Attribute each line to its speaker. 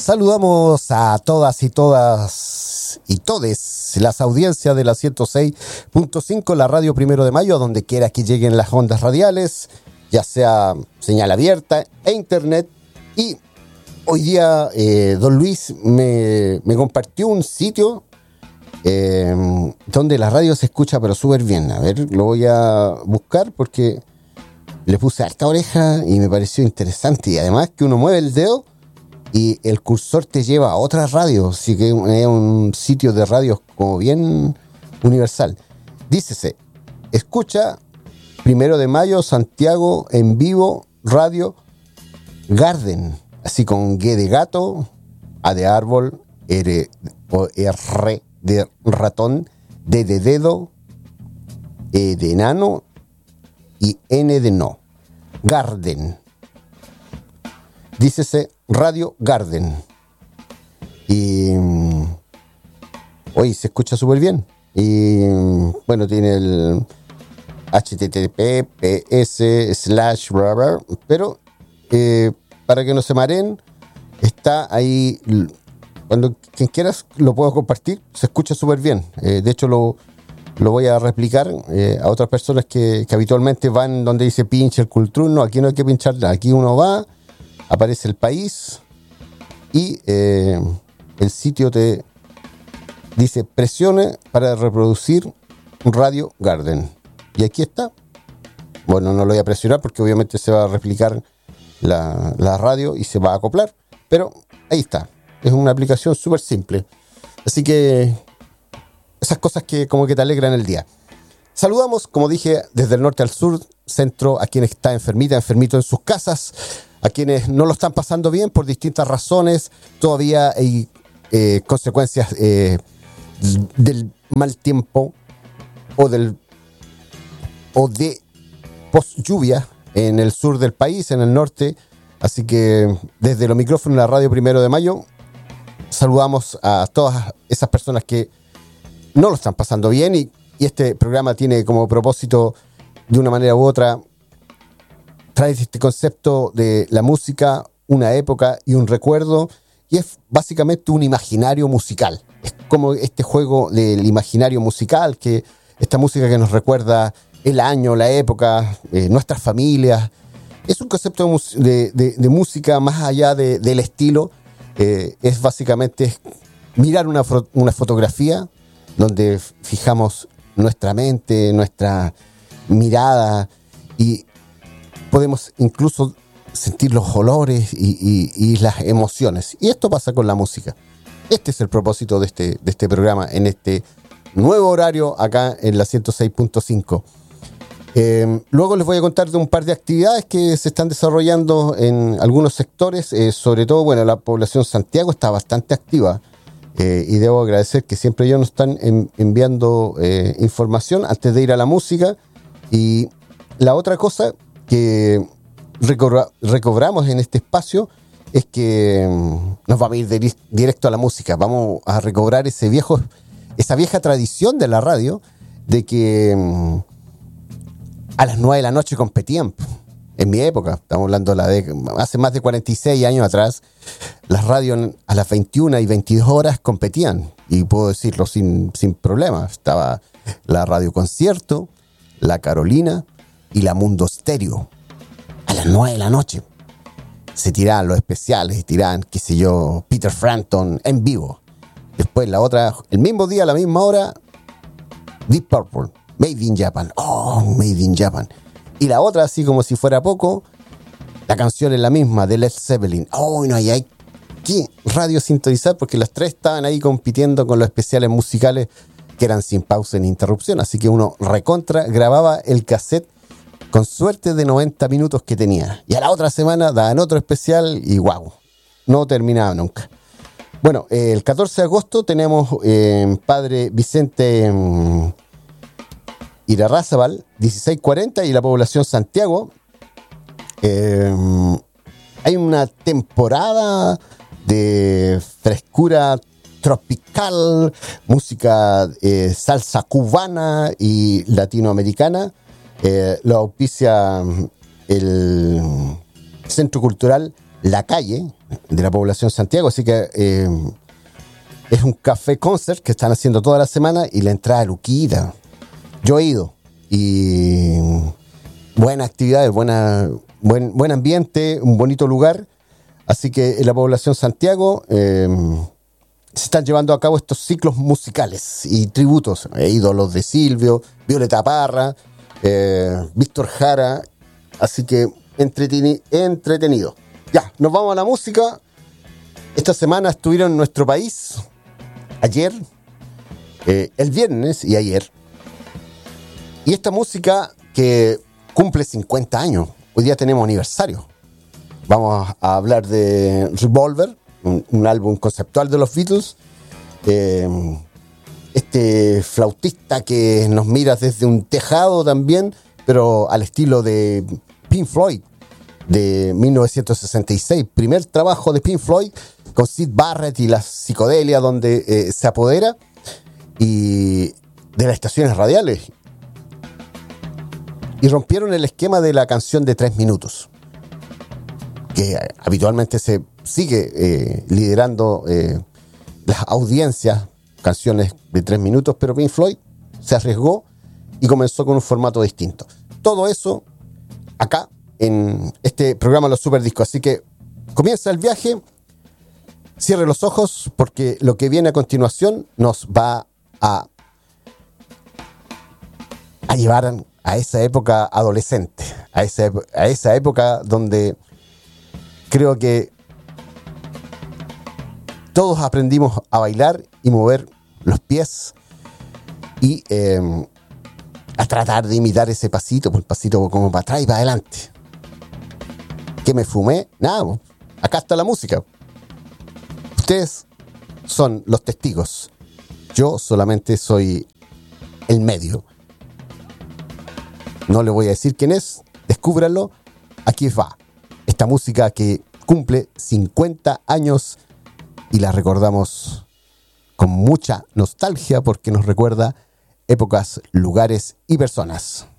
Speaker 1: Saludamos a todas y todes las audiencias de la 106.5, la radio 1 de Mayo, a donde quiera que lleguen las ondas radiales, ya sea señal abierta e internet. Y hoy día don Luis me compartió un sitio donde la radio se escucha pero súper bien. A ver, lo voy a buscar porque le puse harta oreja y me pareció interesante. Y además que uno mueve el dedo y el cursor te lleva a otra radio, así que es un sitio de radios como bien universal. Dícese, escucha 1 de Mayo, Santiago, en vivo, radio Garden, así con G de gato, A de árbol, R de ratón, D de dedo, E de enano y N de no. Garden. Dícese Radio Garden. Y hoy se escucha súper bien. Y bueno, tiene el http://, pero para que no se mareen, está ahí. Cuando quien quieras lo puedo compartir, se escucha súper bien. De hecho lo voy a replicar a otras personas que habitualmente van donde dice pinche el Cultrun. No, aquí no hay que pinchar nada. Aquí uno va, aparece el país y el sitio te dice presione para reproducir Radio Garden. Y aquí está. Bueno, no lo voy a presionar porque obviamente se va a replicar la radio y se va a acoplar. Pero ahí está. Es una aplicación súper simple. Así que esas cosas que como que te alegran el día. Saludamos, como dije, desde el norte al sur, centro, a quienes están enfermito en sus casas, a quienes no lo están pasando bien por distintas razones. Todavía hay consecuencias del mal tiempo o de post lluvia en el sur del país, en el norte. Así que desde los micrófonos de la radio 1 de Mayo saludamos a todas esas personas que no lo están pasando bien y este programa tiene como propósito, de una manera u otra, trae este concepto de la música, una época y un recuerdo, y es básicamente un imaginario musical. Es como este juego del imaginario musical, que esta música que nos recuerda el año, la época, nuestras familias. Es un concepto de música más allá del estilo. Es básicamente mirar una fotografía donde fijamos nuestra mente, nuestra mirada, y podemos incluso sentir los olores y las emociones. Y esto pasa con la música. Este es el propósito de este programa en este nuevo horario acá en la 106.5. Luego les voy a contar de un par de actividades que se están desarrollando en algunos sectores, sobre todo, bueno, la población Santiago está bastante activa, y debo agradecer que siempre ellos nos están enviando información antes de ir a la música. Y la otra cosa que recobramos en este espacio es que nos vamos a ir directo a la música. Vamos a recobrar esa vieja tradición de la radio de que a las 9 de la noche competían. En mi época, estamos hablando hace más de 46 años atrás, las radios a las 21 y 22 horas competían. Y puedo decirlo sin problema. Estaba la Radio Concierto, la Carolina y la Mundo Estéreo. A las 9 de la noche se tiraban los especiales, tiraban, qué sé yo, Peter Frampton en vivo. Después la otra, el mismo día, a la misma hora, Deep Purple, Made in Japan. Oh, Made in Japan. Y la otra, así como si fuera poco, la canción es la misma, de Led Zeppelin. Oh, no hay que radio sintonizar, porque las tres estaban ahí compitiendo con los especiales musicales que eran sin pausa ni interrupción. Así que uno grababa el cassette con suerte de 90 minutos que tenía. Y a la otra semana daban otro especial y guau, no terminaba nunca. Bueno, el 14 de agosto tenemos Padre Vicente Irarrázaval, 1640, y la población Santiago. Hay una temporada de frescura tropical, música salsa cubana y latinoamericana. Lo auspicia el Centro Cultural la calle de la población Santiago, así que es un café concert que están haciendo toda la semana y la entrada luquita. Yo he ido y buena actividad, buen ambiente, un bonito lugar. Así que en la población Santiago se están llevando a cabo estos ciclos musicales y tributos. He ido a los de Silvio, Violeta Parra, Víctor Jara. Así que entretenido. Ya, nos vamos a la música. Esta semana estuvieron en nuestro país, ayer, el viernes y ayer. Y esta música que cumple 50 años, hoy día tenemos aniversario. Vamos a hablar de Revolver, un álbum conceptual de los Beatles. Este flautista que nos mira desde un tejado también, pero al estilo de Pink Floyd, de 1966. Primer trabajo de Pink Floyd con Syd Barrett y la psicodelia donde se apodera y de las estaciones radiales. Y rompieron el esquema de la canción de 3 minutos, que habitualmente se sigue liderando las audiencias, canciones de 3 minutos, pero Pink Floyd se arriesgó y comenzó con un formato distinto. Todo eso acá en este programa Los Super Discos. Así que comienza el viaje, cierre los ojos porque lo que viene a continuación nos va a llevar a esa época adolescente, a esa época donde creo que todos aprendimos a bailar y mover los pies y a tratar de imitar ese pasito, pues el pasito como para atrás y para adelante. ¿Qué me fumé? Nada, acá está la música. Ustedes son los testigos. Yo solamente soy el medio. No le voy a decir quién es, descúbranlo. Aquí va. Esta música que cumple 50 años y la recordamos con mucha nostalgia porque nos recuerda épocas, lugares y personas.